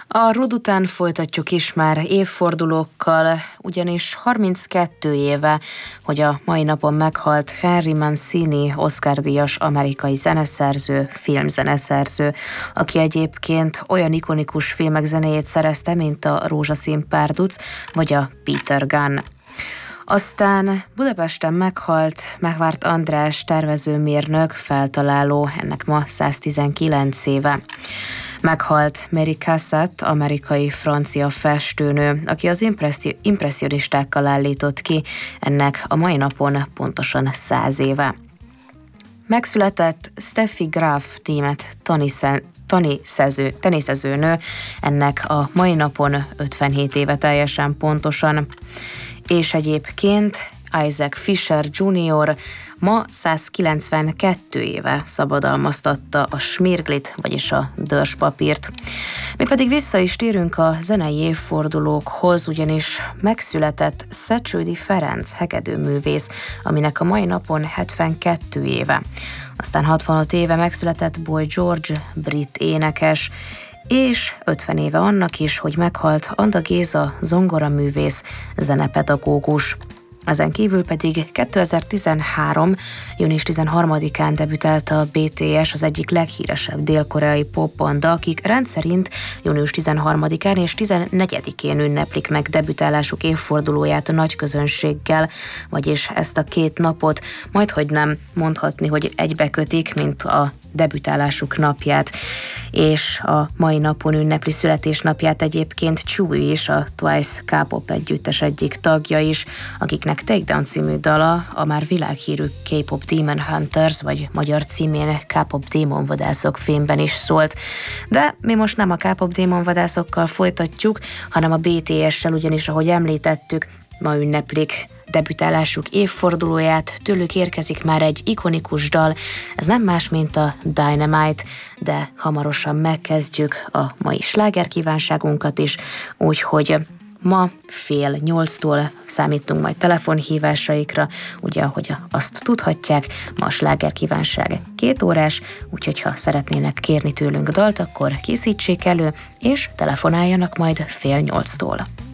A Rud után folytatjuk is már évfordulókkal, ugyanis 32 éve, hogy a mai napon meghalt Henry Mancini, Oscar-díjas amerikai zeneszerző, filmzeneszerző, aki egyébként olyan ikonikus filmek zenéjét szerezte, mint a Rózsaszín párduc vagy a Peter Gunn. Aztán Budapesten meghalt Megvárt András tervezőmérnök, feltaláló, ennek ma 119 éve. Meghalt Mary Cassatt, amerikai-francia festőnő, aki az impresszionistákkal állított ki, ennek a mai napon pontosan 100 éve. Megszületett Steffi Graf, német teniszezőnő, ennek a mai napon 57 éve teljesen pontosan. És egyébként Isaac Fisher Jr. ma 192 éve szabadalmaztatta a smirglit, vagyis a dörspapírt. Mi pedig vissza is térünk a zenei évfordulókhoz, ugyanis megszületett Szecsődi Ferenc hegedűművész, aminek a mai napon 72 éve. Aztán 65 éve megszületett Boy George, brit énekes, és 50 éve annak is, hogy meghalt Anda Géza, zongoraművész, zenepedagógus. Ezen kívül pedig 2013. június 13-án debütált a BTS, az egyik leghíresebb dél-koreai popbanda, akik rendszerint június 13-án és 14-én ünneplik meg debütálásuk évfordulóját a nagy közönséggel, vagyis ezt a két napot majdhogy nem mondhatni, hogy egybekötik, mint a debütálásuk napját, és a mai napon ünnepli születésnapját egyébként Chewie is, a Twice K-pop együttes egyik tagja is, akiknek Take Down című dala a már világhírű K-pop Demon Hunters, vagy magyar címén K-pop démonvadászok filmben is szólt. De mi most nem a K-pop démonvadászokkal folytatjuk, hanem a BTS-sel, ugyanis ahogy említettük, ma ünneplik debütálásuk évfordulóját, tőlük érkezik már egy ikonikus dal, ez nem más, mint a Dynamite, de hamarosan megkezdjük a mai slágerkívánságunkat is, úgyhogy ma 7:30 számítunk majd telefonhívásaikra, ugye ahogy azt tudhatják, ma a slágerkívánság 2 órás, úgyhogy ha szeretnének kérni tőlünk dalt, akkor készítsék elő, és telefonáljanak majd 7:30.